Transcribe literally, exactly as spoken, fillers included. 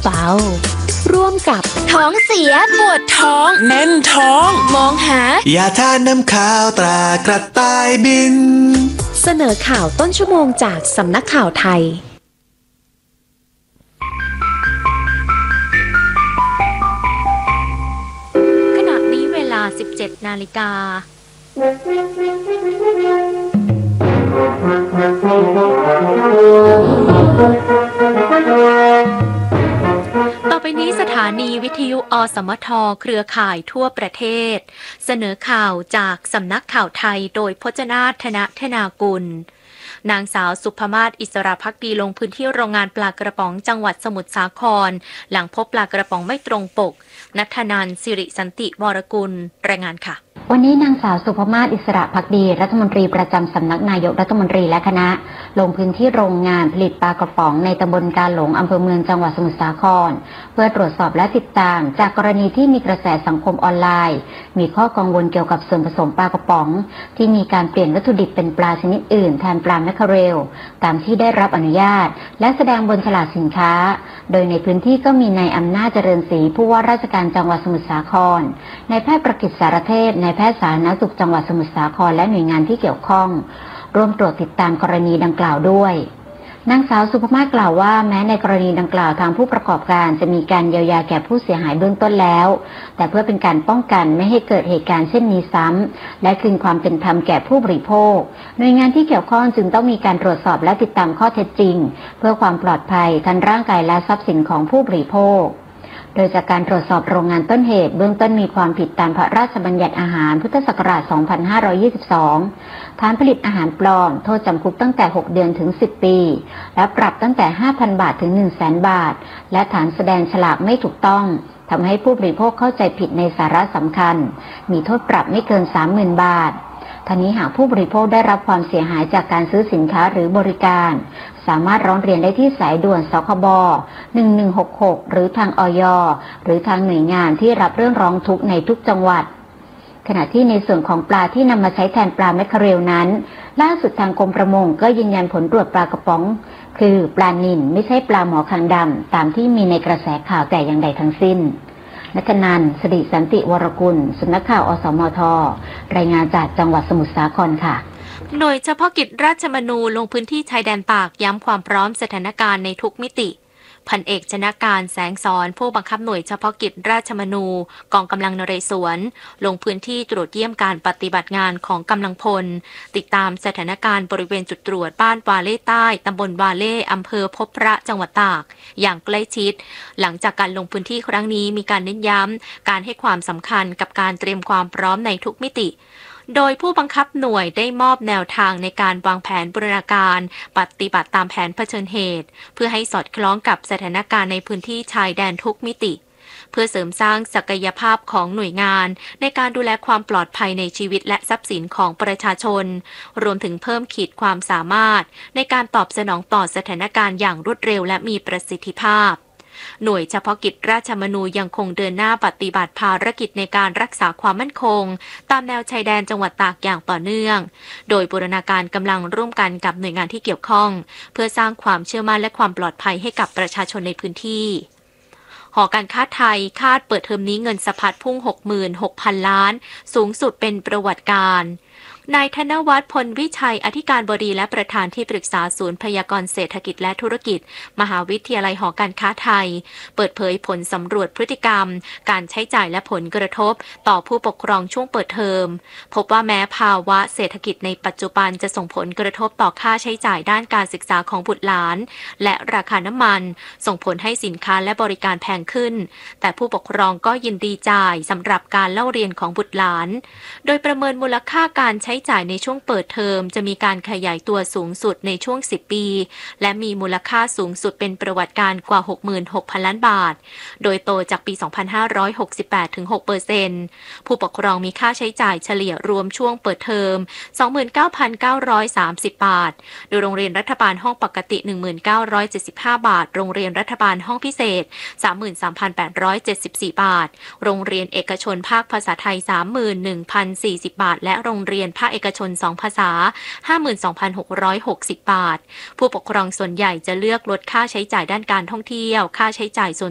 เบาๆร่วมกับท้องเสียปวดท้องแน่นท้องมองหายาทาน้ำข้าวตรากระต่ายบินเสนอข่าวต้นชั่วโมงจากสำนักข่าวไทยขณะนี้เวลา สิบเจ็ดนาฬิกาต่อไปนี้สถานีวิทยุอสมทเครือข่ายทั่วประเทศเสนอข่าวจากสำนักข่าวไทยโดยพจนาถ ธนธนากุลนางสาวสุภมาศอิสระภักดีลงพื้นที่โรงงานปลากระป๋องจังหวัดสมุทรสาครหลังพบปลากระป๋องไม่ตรงปกณัฐนันท์ สิริสันติวรกุลรายงานค่ะวันนี้นางสาวสุภมาศอิสระภักดีรัฐมนตรีประจำสำนักนายกรัฐมนตรีและคณะลงพื้นที่โรงงานผลิตปลากระป๋องในตำบลกาหลงอำเภอเมืองจังหวัดสมุทรสาครเพื่อตรวจสอบและติดตามจากกรณีที่มีกระแสสังคมออนไลน์มีข้อกังวลเกี่ยวกับส่วนผสมปลากระป๋องที่มีการเปลี่ยนวัตถุดิบเป็นปลาชนิดอื่นแทนปลาแมคเคอเรลตามที่ได้รับอนุญาตและแสดงบนฉลากสินค้าโดยในพื้นที่ก็มีนายอำนาจเจริญศรีผู้ว่าราชการจังหวัดสมุทรสาครนายแพทย์ประกิตสารเทพนายแพทย์สาธารณสุขจังหวัดสมุทรสาครและหน่วยงานที่เกี่ยวข้องร่วมตรวจติดตามกรณีดังกล่าวด้วยนางสาวสุภมาศกล่าวว่าแม้ในกรณีดังกล่าวทางผู้ประกอบการจะมีการเยียวยาแก่ผู้เสียหายเบื้องต้นแล้วแต่เพื่อเป็นการป้องกันไม่ให้เกิดเหตุการณ์เช่นนี้ซ้ำและคืนความเป็นธรรมแก่ผู้บริโภคหน่วยงานที่เกี่ยวข้องจึงต้องมีการตรวจสอบและติดตามข้อเท็จจริงเพื่อความปลอดภัยทั้งร่างกายและทรัพย์สินของผู้บริโภคโดยจากการตรวจสอบโรงงานต้นเหตุเบื้องต้นมีความผิดตามพระราชบัญญัติอาหารพุทธศักราช สองพันห้าร้อยยี่สิบสอง ฐานผลิตอาหารปลอมโทษจำคุกตั้งแต่ หก เดือนถึง สิบ ปีและปรับตั้งแต่ ห้าพัน บาทถึง หนึ่งแสน บาทและฐานแสดงฉลากไม่ถูกต้องทำให้ผู้บริโภคเข้าใจผิดในสาระสำคัญมีโทษปรับไม่เกิน สามหมื่น บาททั้งนี้หากผู้บริโภคได้รับความเสียหายจากการซื้อสินค้าหรือบริการสามารถร้องเรียนได้ที่สายด่วนสคบหนึ่งหนึ่งหกหกหรือทางอย.หรือทางหน่วยงานที่รับเรื่องร้องทุกข์ในทุกจังหวัดขณะที่ในส่วนของปลาที่นำมาใช้แทนปลาแมคเคอเรลนั้นล่าสุดทางกรมประมงก็ยืนยันผลตรวจปลากระป๋องคือปลานิลไม่ใช่ปลาหมอคางดำตามที่มีในกระแสข่าวแต่อย่างใดทั้งสิ้นณัฐนันท์ สิริสันติวรกุลสำนักข่าวอสมทรายงานจากจังหวัดสมุทรสาครค่ะหน่วยเฉพาะกิจราชมนูลงพื้นที่ชายแดนปากย้ำความพร้อมสถานการณ์ในทุกมิติพันเอกชนะการแสงสอนผู้บังคับหน่วยเฉพาะกิจราชมนูกองกำลังนเรศวรลงพื้นที่ตรวจเยี่ยมการปฏิบัติงานของกำลังพลติดตามสถานการณ์บริเวณจุดตรวจบ้านวาเล่ใต้ตำบลวาเล่อำเภอพบพระจังหวัดตากอย่างใกล้ชิดหลังจากการลงพื้นที่ครั้งนี้มีการเน้นย้ำการให้ความสำคัญกับการเตรียมความพร้อมในทุกมิติโดยผู้บังคับหน่วยได้มอบแนวทางในการวางแผนบูรณาการปฏิบัติตามแผนเผชิญเหตุเพื่อให้สอดคล้องกับสถานการณ์ในพื้นที่ชายแดนทุกมิติเพื่อเสริมสร้างศักยภาพของหน่วยงานในการดูแลความปลอดภัยในชีวิตและทรัพย์สินของประชาชนรวมถึงเพิ่มขีดความสามารถในการตอบสนองต่อสถานการณ์อย่างรวดเร็วและมีประสิทธิภาพหน่วยเฉพาะกิจราชมนูยังคงเดินหน้าปฏิบัติภารกิจในการรักษาความมั่นคงตามแนวชายแดนจังหวัดตากอย่างต่อเนื่องโดยบูรณาการกำลังร่วมกันกับหน่วยงานที่เกี่ยวข้องเพื่อสร้างความเชื่อมั่นและความปลอดภัยให้กับประชาชนในพื้นที่หอการค้าไทยคาดเปิดเทอมนี้เงินสะพัดพุ่ง หกหมื่นหกพัน ล้านสูงสุดเป็นประวัติการนายธนวัฒน์พลวิชัยอธิการบดีและประธานที่ปรึกษาศูนย์พยากรณ์เศรษฐกิจและธุรกิจมหาวิทยาลัยหอการค้าไทยเปิดเผยผลสำรวจพฤติกรรมการใช้จ่ายและผลกระทบต่อผู้ปกครองช่วงเปิดเทอมพบว่าแม้ภาวะเศรษฐกิจในปัจจุบันจะส่งผลกระทบต่อค่าใช้จ่ายด้านการศึกษาของบุตรหลานและราคาน้ำมันส่งผลให้สินค้าและบริการแพงขึ้นแต่ผู้ปกครองก็ยินดีจ่ายสำหรับการเล่าเรียนของบุตรหลานโดยประเมินมูลค่าการใช้จ่ายในช่วงเปิดเทอมจะมีการขยายตัวสูงสุดในช่วงสิบปีและมีมูลค่าสูงสุดเป็นประวัติการกว่า หกหมื่นหกพัน ล้านบาทโดยโตจากปี สองพันห้าร้อยหกสิบแปด ถึง หกเปอร์เซ็นต์ ผู้ปกครองมีค่าใช้จ่ายเฉลี่ยรวมช่วงเปิดเทอม สองหมื่นเก้าพันเก้าร้อยสามสิบ บาทโดยโรงเรียนรัฐบาลห้องปกติ หนึ่งหมื่นเก้าร้อยเจ็ดสิบห้า บาทโรงเรียนรัฐบาลห้องพิเศษ สามหมื่นสามพันแปดร้อยเจ็ดสิบสี่ บาทโรงเรียนเอกชนภาคภาษาไทย สามหมื่นหนึ่งพันสี่สิบ บาทและโรงเรียนภาคเอกชนสองภาษาห้าหมื่นสองพันหกร้อยหกสิบ บาทผู้ปกครองส่วนใหญ่จะเลือกลดค่าใช้จ่ายด้านการท่องเที่ยวค่าใช้จ่ายส่วน